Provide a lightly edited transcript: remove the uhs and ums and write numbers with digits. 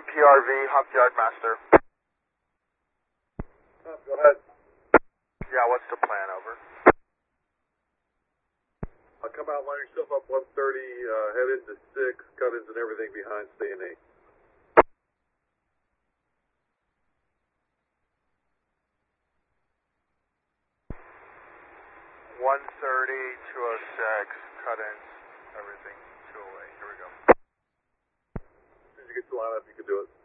MPRV, Hop Yard Master. Go ahead. Yeah, what's the plan, over? I'll come out, line yourself up 130, head into 6, cut-ins and everything behind stay in 8. One 206, cut-ins, everything, 208. Here we go. As soon as you get to line up, you can do it.